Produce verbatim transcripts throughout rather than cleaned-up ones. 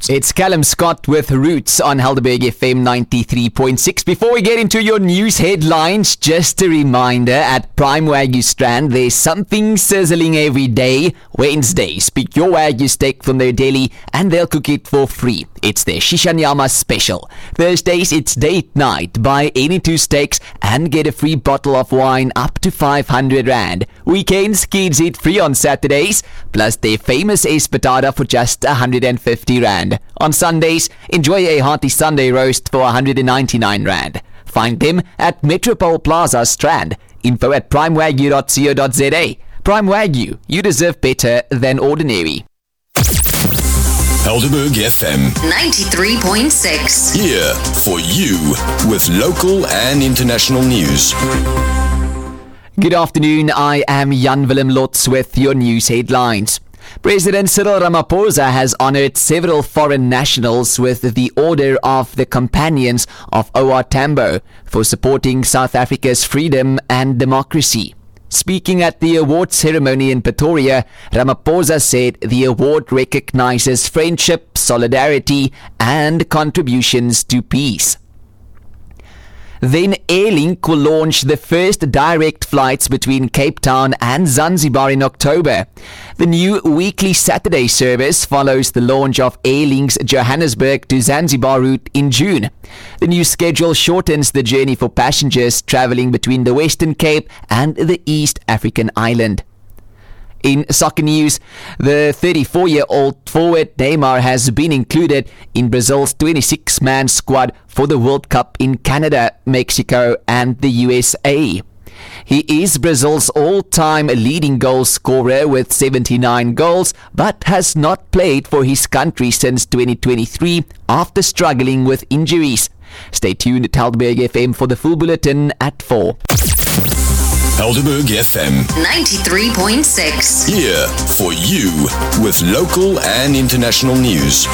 It's Callum Scott with Roots on Helderberg F M ninety-three point six. Before we get into your news headlines, just a reminder, at Prime Wagyu Strand, there's something sizzling every day. Wednesdays, pick your Wagyu steak from their deli and they'll cook it for free. It's their Shishanyama special. Thursdays, it's date night. Buy any two steaks and get a free bottle of wine up to five hundred rand. Weekends, kids eat free on Saturdays, plus their famous espetada for just one hundred fifty rand. On Sundays, enjoy a hearty Sunday roast for one hundred ninety-nine rand. Find them at Metropole Plaza Strand. Info at primewagyu dot co dot za. Prime Wagyu, you deserve better than ordinary. Helderberg F M ninety-three point six. Here for you with local and international news. Good afternoon, I am Jan Willem Lotz with your news headlines. President Cyril Ramaphosa has honoured several foreign nationals with the Order of the Companions of O R Tambo for supporting South Africa's freedom and democracy. Speaking at the award ceremony in Pretoria, Ramaphosa said the award recognizes friendship, solidarity, and contributions to peace. Then Airlink will launch the first direct flights between Cape Town and Zanzibar in October. The new weekly Saturday service follows the launch of Airlink's Johannesburg to Zanzibar route in June. The new schedule shortens the journey for passengers travelling between the Western Cape and the East African island. In soccer news, the thirty-four-year-old forward Neymar has been included in Brazil's twenty-six man squad for the World Cup in Canada, Mexico and the U S A. He is Brazil's all-time leading goal scorer with seventy-nine goals, but has not played for his country since twenty twenty-three after struggling with injuries. Stay tuned at Helderberg F M for the full bulletin at four. Helderberg F M ninety-three point six. Here for you with local and international news.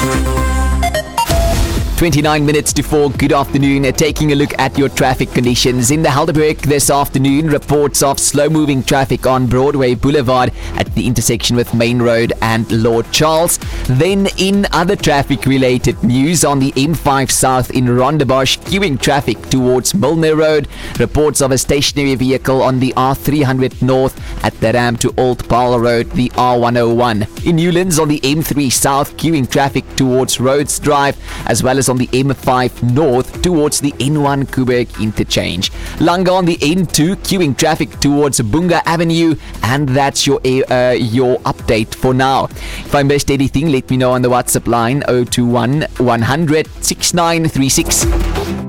twenty-nine minutes to four. Good afternoon. Taking a look at your traffic conditions in the Helderberg this afternoon. Reports of slow-moving traffic on Broadway Boulevard at the intersection with Main Road and Lord Charles. Then in other traffic-related news, on the M five South in Rondebosch, queuing traffic towards Milner Road. Reports of a stationary vehicle on the R three hundred North at the ramp to Old Paarl Road, the R one oh one. In Newlands on the M three South, queuing traffic towards Rhodes Drive, as well as on the M five North towards the N one Kuberg interchange. Langa on the N two, queuing traffic towards Bunga Avenue, and that's your uh, your update for now. If I missed anything, let me know on the WhatsApp line zero two one one hundred six nine three six.